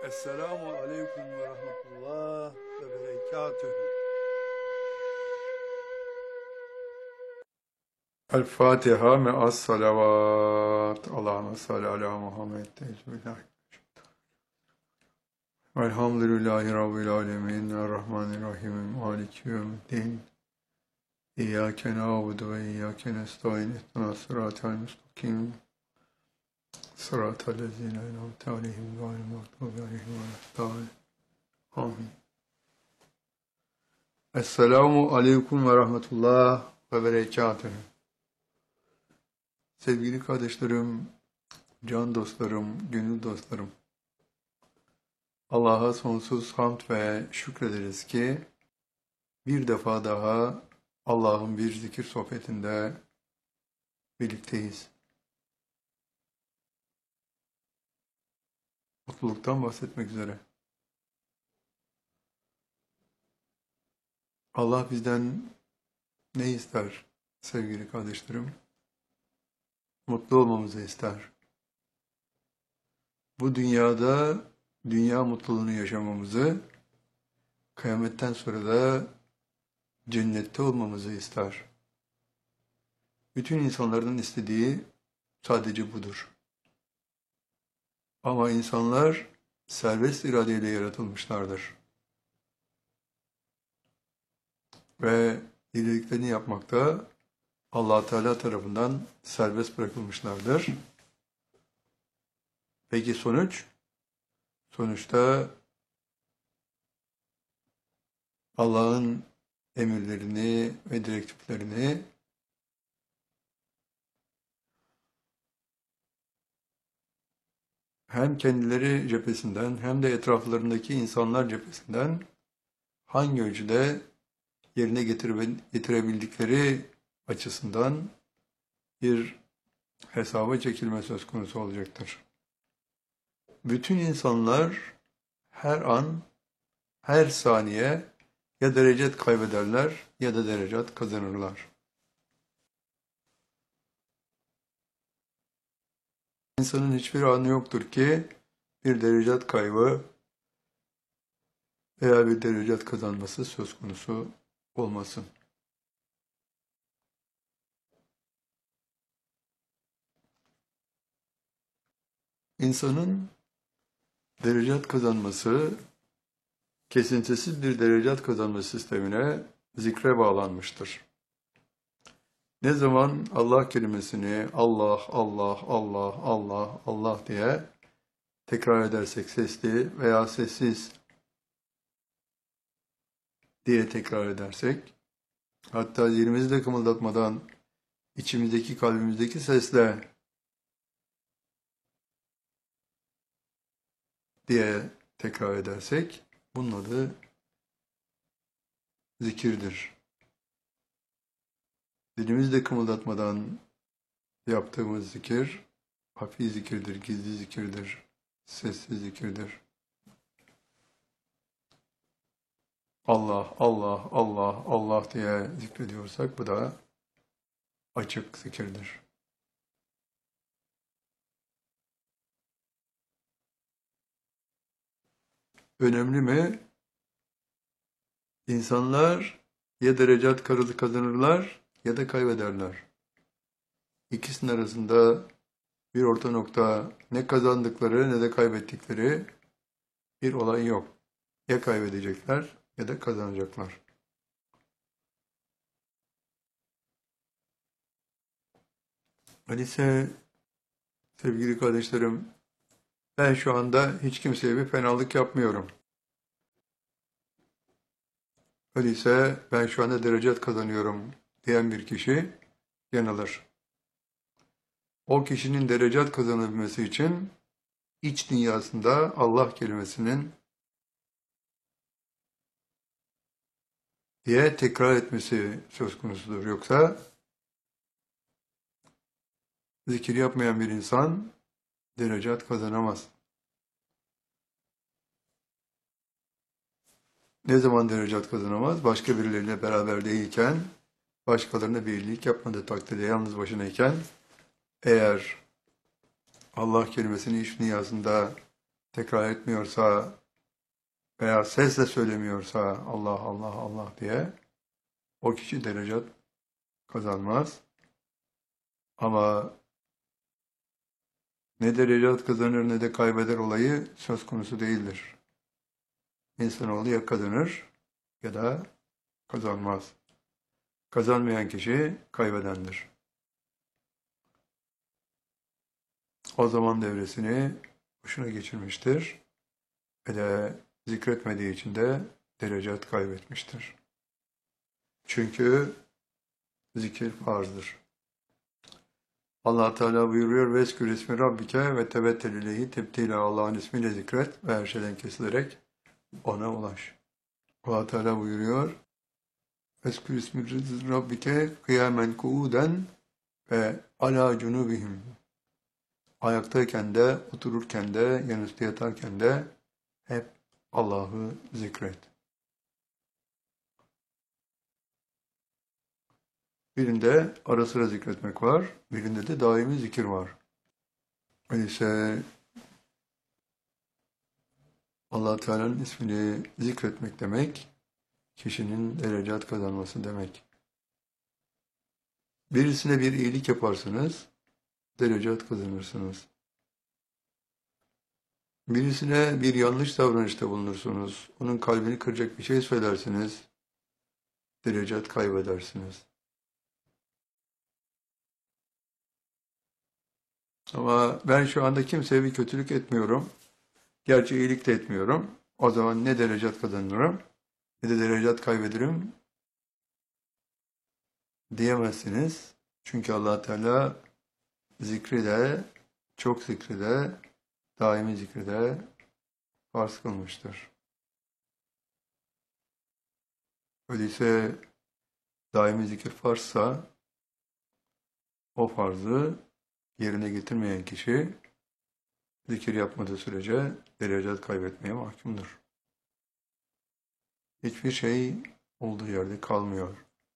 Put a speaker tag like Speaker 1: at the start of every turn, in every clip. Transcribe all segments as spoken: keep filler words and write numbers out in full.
Speaker 1: Esselamu aleyküm ve rahmetullah ve berekatühü. El Fatiha me'as salavat. Allahümme salli ala Muhammed. Elhamdülillahi Rabbil alemin. Errahmanirrahim. Maliki yevmiddin. İyyâke na'budu ve iyyâke nestaîn. İhdinas sıratal müstakim. Sıratal lezîne en'amte aleyhim gayril mağdûbi aleyhim veleddâllîn. Amin. Esselamu aleyküm ve rahmetullah ve berekatühü. Sevgili kardeşlerim, can dostlarım, gönül dostlarım. Allah'a sonsuz hamd ve şükrederiz ki bir defa daha Allah'ın bir zikir sohbetinde birlikteyiz. Mutluluktan bahsetmek üzere. Allah bizden ne ister sevgili kardeşlerim? Mutlu olmamızı ister. Bu dünyada dünya mutluluğunu yaşamamızı, kıyametten sonra da cennette olmamızı ister. Bütün insanların istediği sadece budur. Ama insanlar serbest iradeyle yaratılmışlardır. Ve dilediklerini yapmakta Allah Teala tarafından serbest bırakılmışlardır. Peki sonuç? Sonuçta Allah'ın emirlerini ve direktiflerini hem kendileri cephesinden hem de etraflarındaki insanlar cephesinden hangi ölçüde yerine getirebildikleri açısından bir hesaba çekilme söz konusu olacaktır. Bütün insanlar her an, her saniye ya derecet kaybederler ya da derecet kazanırlar. İnsanın hiçbir anı yoktur ki bir derecet kaybı veya bir derecet kazanması söz konusu olmasın. İnsanın derecet kazanması, kesintisiz bir derecet kazanma sistemine zikre bağlanmıştır. Ne zaman Allah kelimesini Allah, Allah, Allah, Allah, Allah diye tekrar edersek sesli veya sessiz diye tekrar edersek, hatta dilimizi de kımıldatmadan içimizdeki, kalbimizdeki sesle diye tekrar edersek, bunun adı zikirdir. Dilimizi de kımıldatmadan yaptığımız zikir, hafif zikirdir, gizli zikirdir, sessiz zikirdir. Allah, Allah, Allah, Allah diye zikrediyorsak bu da açık zikirdir. Önemli mi? İnsanlar ya derecat kazanırlar ya da kaybederler. İkisinin arasında bir orta nokta, ne kazandıkları ne de kaybettikleri bir olay yok. Ya kaybedecekler ya da kazanacaklar. Öyleyse sevgili kardeşlerim, ben şu anda hiç kimseye bir fenalık yapmıyorum. Öyleyse ben şu anda derecet kazanıyorum diyen bir kişi yanılır. O kişinin derecet kazanabilmesi için iç dünyasında Allah kelimesinin diye tekrar etmesi söz konusudur. Yoksa zikir yapmayan bir insan derecet kazanamaz. Ne zaman derecet kazanamaz? Başka birileriyle beraber değilken, başkalarına bir iyilik yapmadığı takdirde yalnız başınayken, eğer Allah kelimesini iç dünyasında tekrar etmiyorsa veya sesle söylemiyorsa Allah Allah Allah diye o kişi derecat kazanmaz. Ama ne derecat kazanır ne de kaybeder olayı söz konusu değildir. İnsanoğlu ya kazanır ya da kazanmaz. Kazanmayan kişi kaybedendir. O zaman devresini boşuna geçirmiştir ve de zikretmediği için de derecat kaybetmiştir. Çünkü zikir farzdır. Allah Teala buyuruyor veskür ismi rabbike ve tebettel ileyhi tebtile Allah'ın ismiyle zikret ve her şeyden kesilerek ona ulaş. Allah Teala buyuruyor veskür ismi rabbike kıyamen kuuden ve ala cunubihim. Ayaktayken de, otururken de, yanüstü yatarken de hep Allah'ı zikret. Birinde ara sıra zikretmek var, birinde de daimi zikir var. Öyleyse Allah Teala'nın ismini zikretmek demek, kişinin derecat kazanması demek. Birisine bir iyilik yaparsınız, derecat kazanırsınız. Birisine bir yanlış davranışta bulunursunuz, onun kalbini kıracak bir şey söylersiniz, derecat kaybedersiniz. Ama ben şu anda kimseye bir kötülük etmiyorum, gerçi iyilik de etmiyorum. O zaman ne derecat kazanırım, ne de derecat kaybederim diyemezsiniz. Çünkü Allah Teala zikri de, çok zikri de, daimi zikri de farz kılmıştır. Öyleyse daimi zikir farzsa o farzı yerine getirmeyen kişi zikir yapmadığı sürece derecat kaybetmeye mahkumdur. Hiçbir şey olduğu yerde kalmıyor.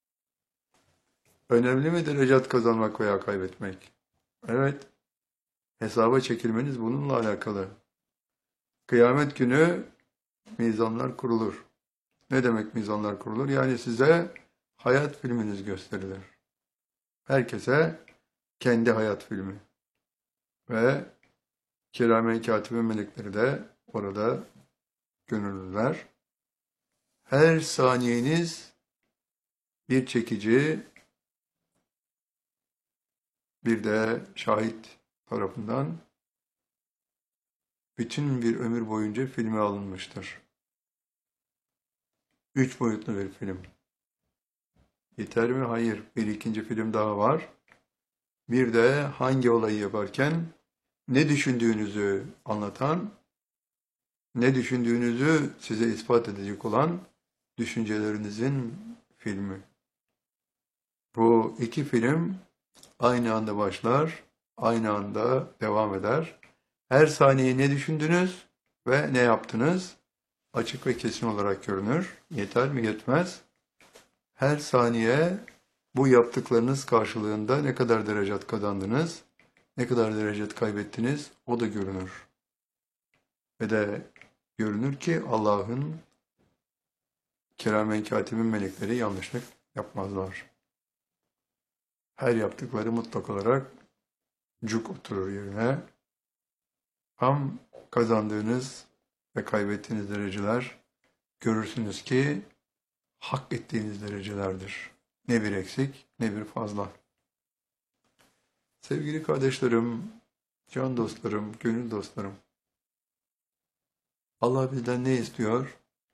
Speaker 1: Önemli mi derecat kazanmak veya kaybetmek? Evet, hesaba çekilmeniz bununla alakalı. Kıyamet günü mizanlar kurulur. Ne demek mizanlar kurulur? Yani size hayat filminiz gösterilir. Herkese kendi hayat filmi. Ve kiramen katibin melekleri de orada görünürler. Her saniyeniz bir çekici, bir de şahit tarafından bütün bir ömür boyunca filme alınmıştır. Üç boyutlu bir film. Yeter mi? Hayır. Bir ikinci film daha var. Bir de hangi olayı yaparken ne düşündüğünüzü anlatan, ne düşündüğünüzü size ispat edecek olan düşüncelerinizin filmi. Bu iki film aynı anda başlar, aynı anda devam eder. Her saniye ne düşündünüz ve ne yaptınız açık ve kesin olarak görünür. Yeter mi? Yetmez. Her saniye bu yaptıklarınız karşılığında ne kadar derecat kazandınız, ne kadar derecat kaybettiniz o da görünür. Ve de görünür ki Allah'ın kiramen katibin melekleri yanlışlık yapmazlar. Her yaptıkları mutlak olarak cuk oturur yerine. Tam kazandığınız ve kaybettiğiniz dereceler görürsünüz ki hak ettiğiniz derecelerdir. Ne bir eksik ne bir fazla. Sevgili kardeşlerim, can dostlarım, gönül dostlarım. Allah bizden ne istiyor?